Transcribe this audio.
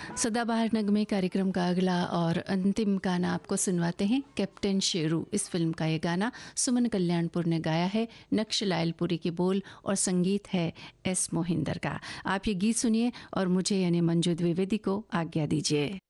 सदाबहार नगमे कार्यक्रम का अगला और अंतिम गाना आपको सुनवाते हैं। कैप्टन शेरू इस फिल्म का ये गाना सुमन कल्याणपुर ने गाया है। नक्श लायलपुरी के बोल और संगीत है एस मोहिंदर का। आप ये गीत सुनिए और मुझे यानी मंजू द्विवेदी को आज्ञा दीजिए।